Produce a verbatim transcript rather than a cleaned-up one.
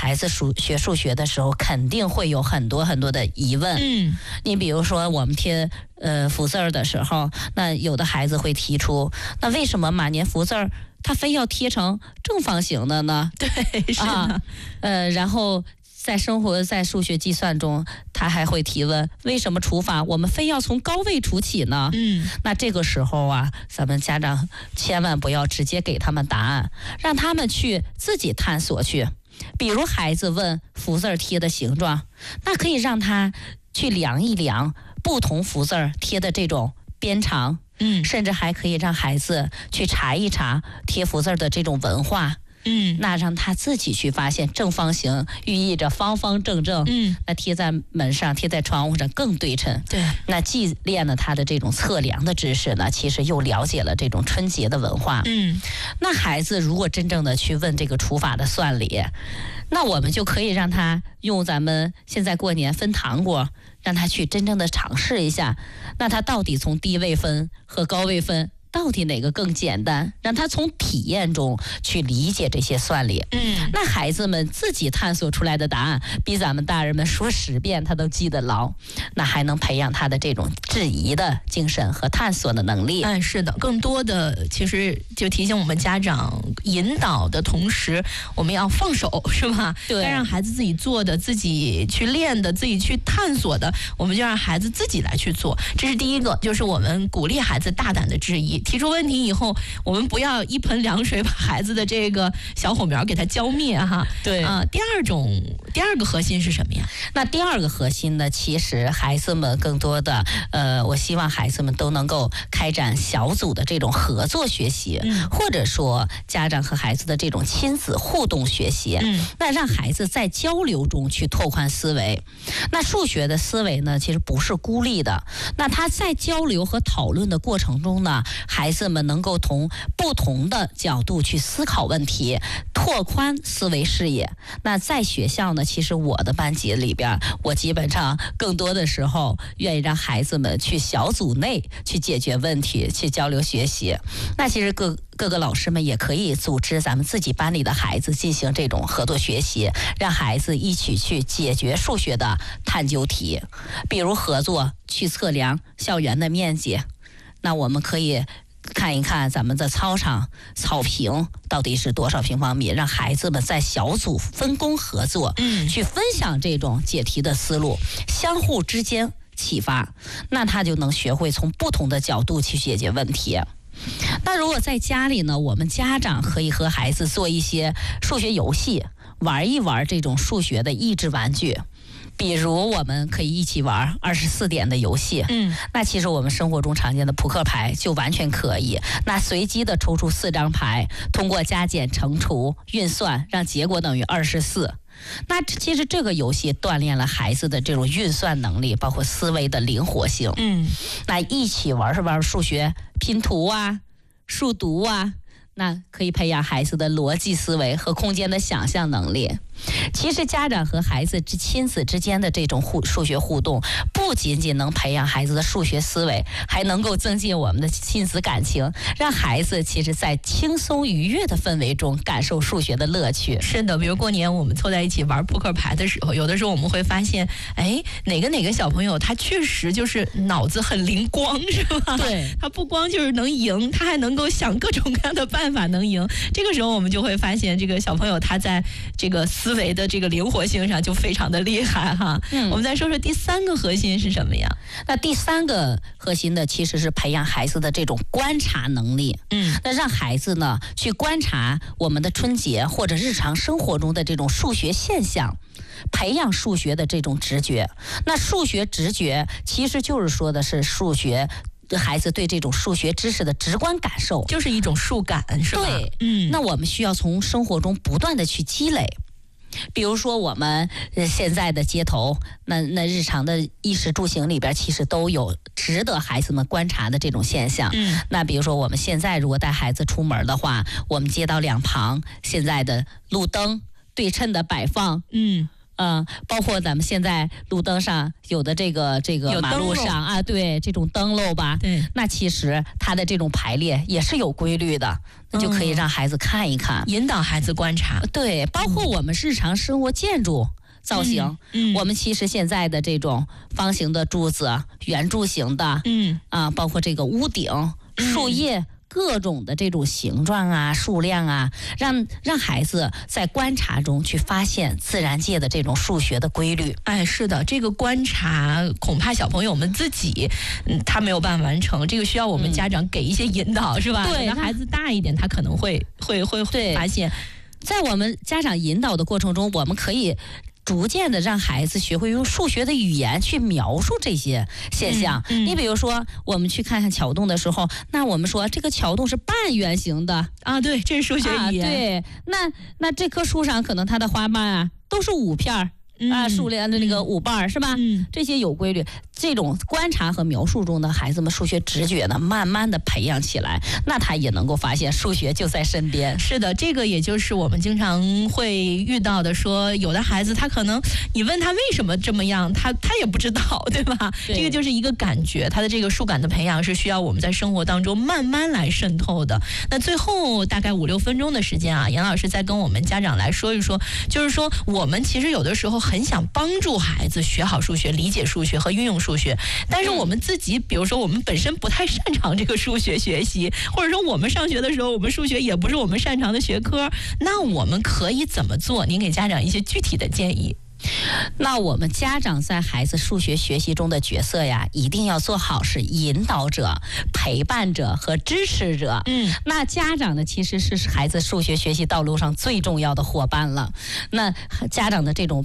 孩子数学数学的时候，肯定会有很多很多的疑问。 嗯， 你比如说我们贴呃福字儿的时候，那有的孩子会提出，那为什么马年福字儿他非要贴成正方形的呢？ 对，是的， 啊、呃，然后在生活在数学计算中，他还会提问，为什么除法我们非要从高位除起呢？ 嗯， 那这个时候啊，咱们家长千万不要直接给他们答案，让他们去自己探索去。比如孩子问福字贴的形状，那可以让他去量一量不同福字贴的这种边长， 嗯， 甚至还可以让孩子去查一查贴福字的这种文化。 嗯， 那让他自己去发现正方形寓意着方方正正， 嗯， 那贴在门上贴在窗户上更对称。 对， 那既练了他的这种测量的知识呢，其实又了解了这种春节的文化。 嗯， 那孩子如果真正的去问这个除法的算理，那我们就可以让他用咱们现在过年分糖果，让他去真正的尝试一下，那他到底从低位分和高位分到底哪个更简单，让他从体验中去理解这些算理。 嗯， 那孩子们自己探索出来的答案，比咱们大人们说十遍他都记得牢，那还能培养他的这种质疑的精神和探索的能力。 哎，是的，更多的其实就提醒我们家长引导的同时，我们要放手，是吧？ 对， 该让孩子自己做的、自己去练的、自己去探索的，我们就让孩子自己来去做。这是第一个，就是我们鼓励孩子大胆的质疑。提出问题以后，我们不要一盆凉水把孩子的这个小火苗给它浇灭哈。 对啊、呃，第二种第二个核心是什么呀？ 那第二个核心呢，其实孩子们更多的，呃，我希望孩子们都能够开展小组的这种合作学习， 嗯、 或者说家长和孩子的这种亲子互动学习。 嗯， 那让孩子在交流中去拓宽思维。那数学的思维呢，其实不是孤立的。那他在交流和讨论的过程中呢，孩子们能够从不同的角度去思考问题，拓宽思维视野。那在学校呢，其实我的班级里边，我基本上更多的时候愿意让孩子们去小组内去解决问题，去交流学习。那其实各各个老师们也可以组织咱们自己班里的孩子进行这种合作学习，让孩子一起去解决数学的探究题，比如合作去测量校园的面积。那我们可以看一看咱们的操场草坪到底是多少平方米，让孩子们在小组分工合作， 嗯， 去分享这种解题的思路，相互之间启发，那他就能学会从不同的角度去解决问题。那如果在家里呢，我们家长可以和孩子做一些数学游戏，玩一玩这种数学的益智玩具。比如我们可以一起玩二十四点的游戏， 嗯， 那其实我们生活中常见的扑克牌就完全可以。那随机的抽出四张牌，通过加减乘除运算，让结果等于二十四。那其实这个游戏锻炼了孩子的这种运算能力，包括思维的灵活性。 嗯， 那一起玩是玩数学拼图啊、数独啊，那可以培养孩子的逻辑思维和空间的想象能力。其实家长和孩子之亲子之间的这种互数学互动，不仅仅能培养孩子的数学思维，还能够增进我们的亲子感情，让孩子其实在轻松愉悦的氛围中感受数学的乐趣。 是的，比如过年我们凑在一起玩扑克牌的时候，有的时候我们会发现，哎，哪个哪个小朋友他确实就是脑子很灵光，是吧？ 对， 他不光就是能赢，他还能够想各种各样的办法能赢。这个时候我们就会发现，这个小朋友他在这个思维的这个灵活性上就非常的厉害哈。嗯，我们再说说第三个核心是什么呀？ 那第三个核心呢，其实是培养孩子的这种观察能力。 嗯， 那让孩子呢去观察我们的春节或者日常生活中的这种数学现象，培养数学的这种直觉。那数学直觉其实就是说的是数学。孩子对这种数学知识的直观感受， 就是一种数感，是吧？ 对， 嗯， 那我们需要从生活中不断的去积累。比如说我们现在的街头，那那日常的衣食住行里边，其实都有值得孩子们观察的这种现象。 嗯， 那比如说我们现在如果带孩子出门的话，我们街道两旁现在的路灯对称的摆放， 嗯。 嗯，包括咱们现在路灯上有的这个这个马路上啊，对这种灯笼吧， 对， 那其实它的这种排列也是有规律的，那就可以让孩子看一看， 嗯、引导孩子观察。 对，包括我们日常生活建筑造型， 嗯嗯、 我们其实现在的这种方形的柱子、圆柱形的， 嗯啊，包括这个屋顶、树叶。嗯各种的这种形状啊、数量啊，让让孩子在观察中去发现自然界的这种数学的规律。 哎，是的，这个观察恐怕小朋友们自己，嗯，他没有办法完成，这个需要我们家长给一些引导，嗯、是吧？ 对， 等孩子大一点，他可能会会会发现， 在我们家长引导的过程中，我们可以逐渐的让孩子学会用数学的语言去描述这些现象。嗯嗯、你比如说，我们去看看桥洞的时候，那我们说这个桥洞是半圆形的啊，对，这是数学语言。 啊、对，那那这棵树上可能它的花瓣啊都是五片儿。嗯、啊，数量的那个五瓣是吧？嗯，这些有规律。这种观察和描述中的孩子们数学直觉呢，慢慢的培养起来，那他也能够发现数学就在身边。 是的，这个也就是我们经常会遇到的，说有的孩子他可能你问他为什么这么样，他他也不知道，对吧？对，这个就是一个感觉，他的这个数感的培养是需要我们在生活当中慢慢来渗透的。那最后大概五六分钟的时间啊，杨老师再跟我们家长来说一说，就是说我们其实有的时候很想帮助孩子学好数学、理解数学和运用数学，但是我们自己，比如说我们本身不太擅长这个数学学习，或者说我们上学的时候，我们数学也不是我们擅长的学科，那我们可以怎么做？您给家长一些具体的建议。 那我们家长在孩子数学学习中的角色呀，一定要做好是引导者、陪伴者和支持者。嗯，那家长呢，其实是孩子数学学习道路上最重要的伙伴了。那家长的这种